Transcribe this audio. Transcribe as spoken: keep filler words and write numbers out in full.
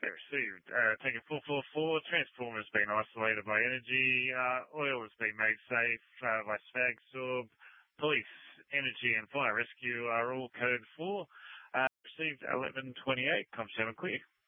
They received. Uh, taking four four four, transformer has been isolated by energy, uh, oil has been made safe uh, by SFAGSorb, police, energy and fire rescue are all code four. Uh, received eleven twenty-eight, com seven clear.